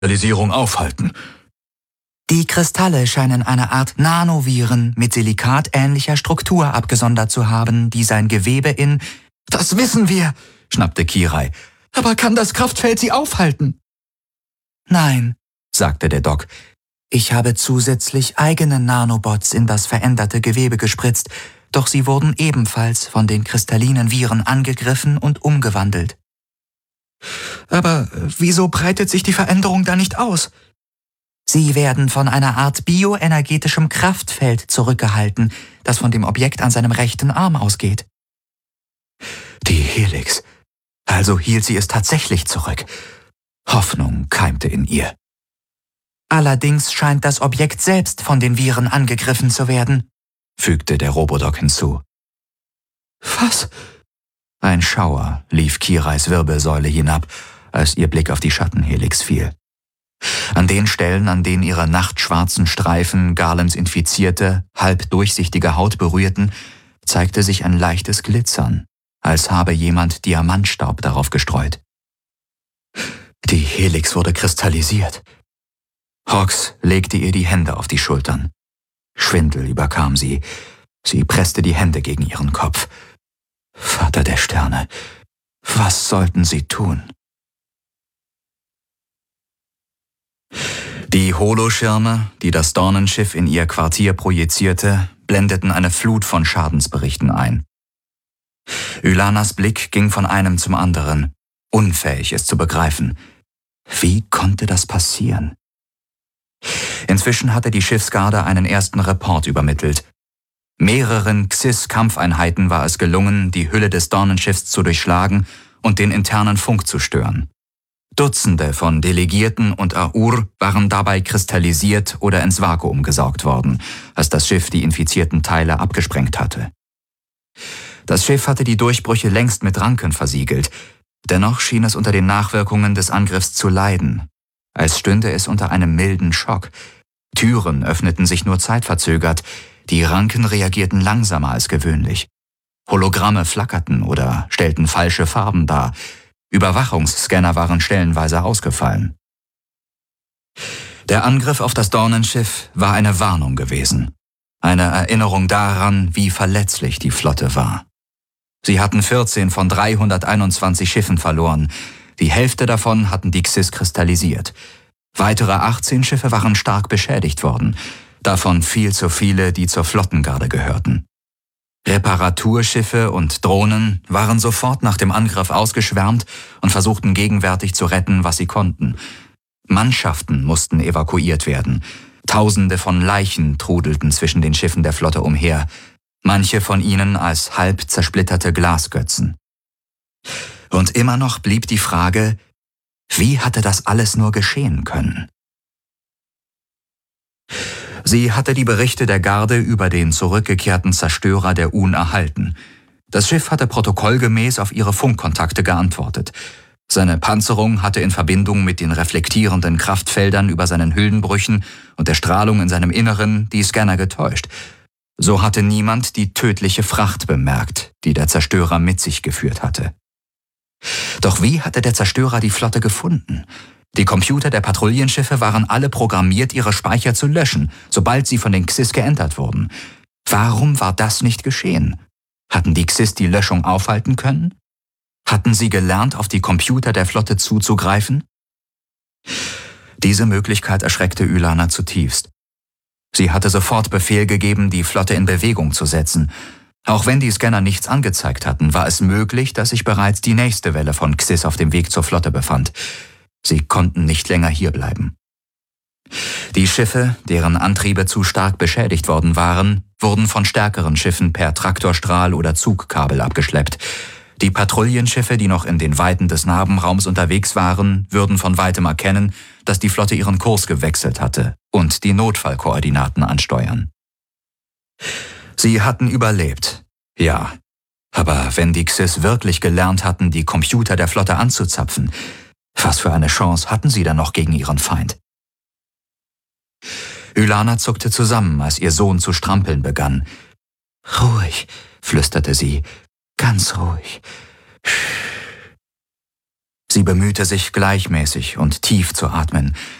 Kristallisierung aufhalten? Die Kristalle scheinen eine Art Nanoviren mit silikatähnlicher Struktur abgesondert zu haben, die sein Gewebe in... Das wissen wir, schnappte Kirai. Aber kann das Kraftfeld sie aufhalten? Nein, sagte der Doc. Ich habe zusätzlich eigene Nanobots in das veränderte Gewebe gespritzt, doch sie wurden ebenfalls von den kristallinen Viren angegriffen und umgewandelt. Aber wieso breitet sich die Veränderung da nicht aus? Sie werden von einer Art bioenergetischem Kraftfeld zurückgehalten, das von dem Objekt an seinem rechten Arm ausgeht. Die Helix. Also hielt sie es tatsächlich zurück. Hoffnung keimte in ihr. Allerdings scheint das Objekt selbst von den Viren angegriffen zu werden, fügte der Robodoc hinzu. Was? Ein Schauer lief Kirais Wirbelsäule hinab, als ihr Blick auf die Schattenhelix fiel. An den Stellen, an denen ihre nachtschwarzen Streifen Garlems infizierte, halb durchsichtige Haut berührten, zeigte sich ein leichtes Glitzern, als habe jemand Diamantstaub darauf gestreut. Die Helix wurde kristallisiert. Hawks legte ihr die Hände auf die Schultern. Schwindel überkam sie. Sie presste die Hände gegen ihren Kopf. Vater der Sterne, was sollten sie tun? Die Holoschirme, die das Dornenschiff in ihr Quartier projizierte, blendeten eine Flut von Schadensberichten ein. Ylanas Blick ging von einem zum anderen, unfähig es zu begreifen. Wie konnte das passieren? Inzwischen hatte die Schiffsgarde einen ersten Report übermittelt. Mehreren Xys-Kampfeinheiten war es gelungen, die Hülle des Dornenschiffs zu durchschlagen und den internen Funk zu stören. Dutzende von Delegierten und Aur waren dabei kristallisiert oder ins Vakuum gesaugt worden, als das Schiff die infizierten Teile abgesprengt hatte. Das Schiff hatte die Durchbrüche längst mit Ranken versiegelt, dennoch schien es unter den Nachwirkungen des Angriffs zu leiden, als stünde es unter einem milden Schock. Türen öffneten sich nur zeitverzögert, die Ranken reagierten langsamer als gewöhnlich. Hologramme flackerten oder stellten falsche Farben dar. Überwachungsscanner waren stellenweise ausgefallen. Der Angriff auf das Dornenschiff war eine Warnung gewesen. Eine Erinnerung daran, wie verletzlich die Flotte war. Sie hatten 14 von 321 Schiffen verloren. Die Hälfte davon hatten die Xys kristallisiert. Weitere 18 Schiffe waren stark beschädigt worden. Davon viel zu viele, die zur Flottengarde gehörten. Reparaturschiffe und Drohnen waren sofort nach dem Angriff ausgeschwärmt und versuchten gegenwärtig zu retten, was sie konnten. Mannschaften mussten evakuiert werden. Tausende von Leichen trudelten zwischen den Schiffen der Flotte umher, manche von ihnen als halb zersplitterte Glasgötzen. Und immer noch blieb die Frage, wie hatte das alles nur geschehen können? Sie hatte die Berichte der Garde über den zurückgekehrten Zerstörer der UN erhalten. Das Schiff hatte protokollgemäß auf ihre Funkkontakte geantwortet. Seine Panzerung hatte in Verbindung mit den reflektierenden Kraftfeldern über seinen Hüllenbrüchen und der Strahlung in seinem Inneren die Scanner getäuscht. So hatte niemand die tödliche Fracht bemerkt, die der Zerstörer mit sich geführt hatte. Doch wie hatte der Zerstörer die Flotte gefunden? Die Computer der Patrouillenschiffe waren alle programmiert, ihre Speicher zu löschen, sobald sie von den Xys geentert wurden. Warum war das nicht geschehen? Hatten die Xys die Löschung aufhalten können? Hatten sie gelernt, auf die Computer der Flotte zuzugreifen? Diese Möglichkeit erschreckte Ylana zutiefst. Sie hatte sofort Befehl gegeben, die Flotte in Bewegung zu setzen. Auch wenn die Scanner nichts angezeigt hatten, war es möglich, dass sich bereits die nächste Welle von Xys auf dem Weg zur Flotte befand. Sie konnten nicht länger hierbleiben. Die Schiffe, deren Antriebe zu stark beschädigt worden waren, wurden von stärkeren Schiffen per Traktorstrahl oder Zugkabel abgeschleppt. Die Patrouillenschiffe, die noch in den Weiten des Narbenraums unterwegs waren, würden von weitem erkennen, dass die Flotte ihren Kurs gewechselt hatte und die Notfallkoordinaten ansteuern. Sie hatten überlebt, ja. Aber wenn die Xys wirklich gelernt hatten, die Computer der Flotte anzuzapfen, was für eine Chance hatten sie dann noch gegen ihren Feind? Ylana zuckte zusammen, als ihr Sohn zu strampeln begann. »Ruhig«, flüsterte sie, »ganz ruhig.« Sie bemühte sich, gleichmäßig und tief zu atmen.